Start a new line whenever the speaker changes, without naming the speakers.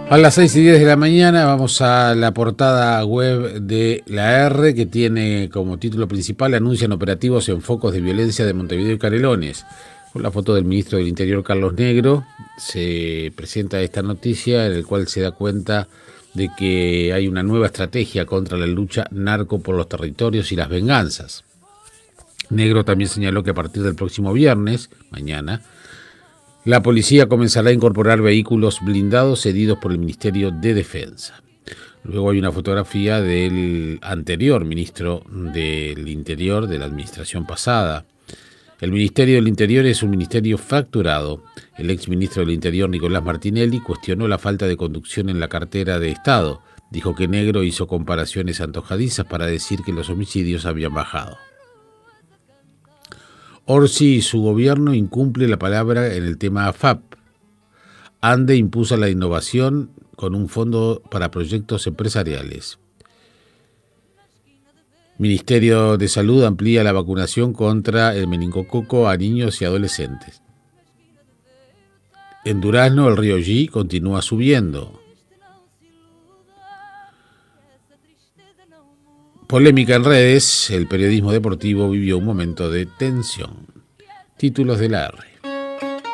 A las 6:10 de la mañana vamos a la portada web de la R, que tiene como título principal: anuncian operativos en focos de violencia de Montevideo y Canelones. Con la foto del ministro del Interior, Carlos Negro, se presenta esta noticia en el cual se da cuenta de que hay una nueva estrategia contra la lucha narco por los territorios y las venganzas. Negro también señaló que a partir del próximo viernes, mañana, la policía comenzará a incorporar vehículos blindados cedidos por el Ministerio de Defensa. Luego hay una fotografía del anterior ministro del Interior de la administración pasada. El Ministerio del Interior es un ministerio fracturado. El exministro del Interior, Nicolás Martinelli, cuestionó la falta de conducción en la cartera de Estado. Dijo que Negro hizo comparaciones antojadizas para decir que los homicidios habían bajado. Orsi y su gobierno incumple la palabra en el tema AFAP. ANDE impulsa la innovación con un fondo para proyectos empresariales. Ministerio de Salud amplía la vacunación contra el meningococo a niños y adolescentes. En Durazno, el río G continúa subiendo. Polémica en redes, el periodismo deportivo vivió un momento de tensión. Títulos de la R.